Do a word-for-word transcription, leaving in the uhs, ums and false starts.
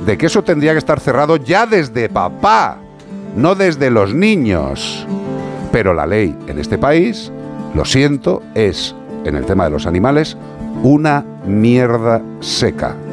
de que eso tendría que estar cerrado ya desde papá, no desde los niños. Pero la ley en este país, lo siento, es, en el tema de los animales, una mierda seca.